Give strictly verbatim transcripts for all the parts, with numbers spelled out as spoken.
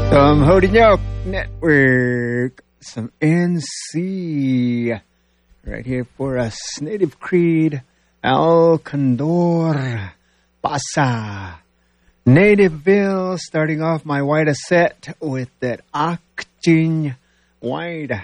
Some Holding Up Network, some N C, right here for us. Native Creed, Al Condor, Pasa, Nativeville, starting off my Wida set with that Akchin Wida.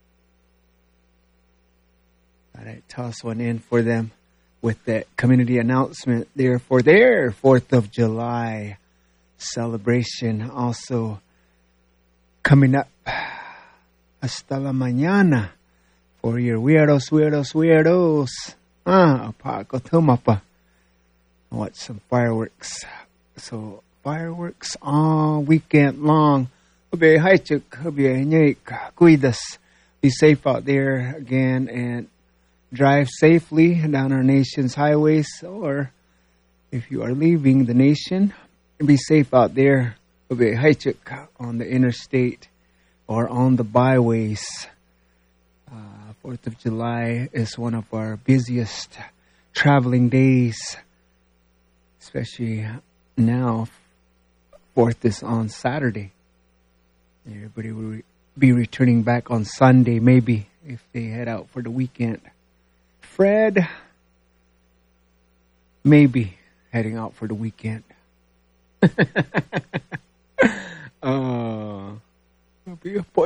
Thought I'd toss one in for them with that community announcement there for their fourth of July celebration. Also coming up, hasta la mañana for your weirdos, weirdos, weirdos. Ah, Paco Tumapa. Watch some fireworks. So, fireworks all weekend long. Be safe out there again and drive safely down our nation's highways. Or if you are leaving the nation, be safe out there. On the interstate or on the byways. Uh, fourth of July is one of our busiest traveling days, especially now. fourth is on Saturday. Everybody will re- be returning back on Sunday, maybe, if they head out for the weekend. Fred, maybe heading out for the weekend. Oh, be up.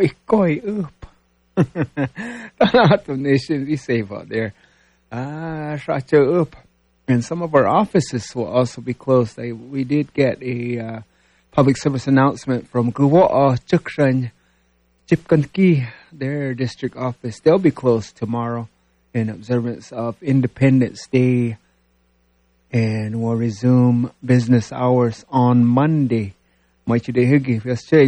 Lot of nations, be safe out there. Ah, Shacha up. And some of our offices will also be closed. I, we did get a uh, public service announcement from Guwo'o Chukran Chipkanki, their district office. They'll be closed tomorrow in observance of Independence Day, and will resume business hours on Monday. Cynthia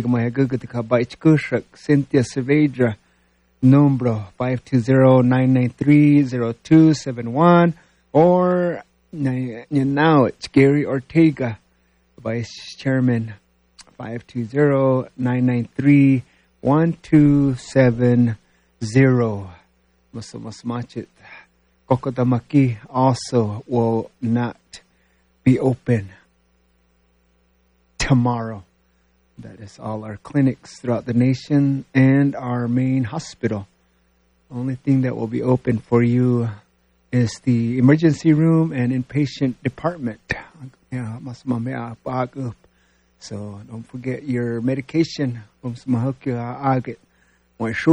Saavedra, Numbro five two zero, nine nine three, zero two seven one, or now it's Gary Ortega, Vice Chairman, five two zero, nine nine three, one two seven zero. Masamasmachit Kokodamaki also will not be open tomorrow. That is all our clinics throughout the nation and our main hospital. Only thing that will be open for you is the emergency room and inpatient department. So don't forget your medication.